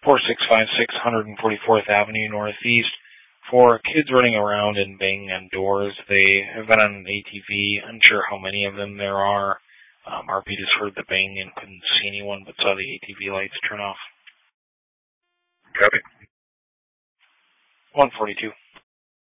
4656 144th Avenue Northeast. For kids running around and banging on doors, they have been on an ATV. Unsure how many of them there are. RP just heard the bang and couldn't see anyone, but saw the ATV lights turn off. Copy. 142.